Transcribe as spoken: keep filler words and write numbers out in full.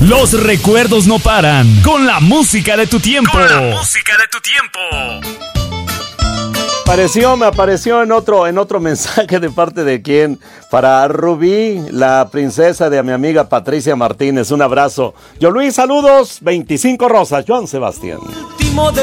Los recuerdos no paran con la música de tu tiempo. Con la música de tu tiempo. Apareció, me apareció en otro, en otro mensaje de parte de quién. Para Rubí, la princesa de mi amiga Patricia Martínez. Un abrazo. Yo Luis, saludos. veinticinco rosas, Joan Sebastián. Último de